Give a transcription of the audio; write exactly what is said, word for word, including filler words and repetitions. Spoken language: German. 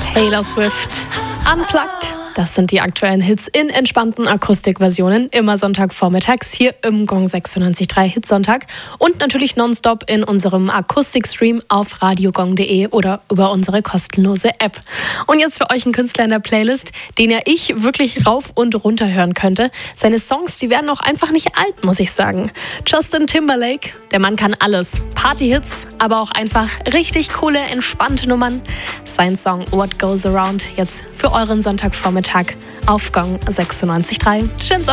Taylor Swift. Unplugged. Das sind die aktuellen Hits in entspannten Akustikversionen. Immer Sonntagvormittags hier im Gong sechsundneunzig Komma drei Hitsonntag. Und natürlich nonstop in unserem Akustikstream auf radiogong punkt de oder über unsere kostenlose App. Und jetzt für euch ein Künstler in der Playlist, den ja ich wirklich rauf und runter hören könnte. Seine Songs, die werden auch einfach nicht alt, muss ich sagen. Justin Timberlake, der Mann kann alles. Partyhits, aber auch einfach richtig coole, entspannte Nummern. Sein Song What Goes Around jetzt für euren Sonntagvormittag auf Gong sechsundneunzig Komma drei. Schönen Sonntag.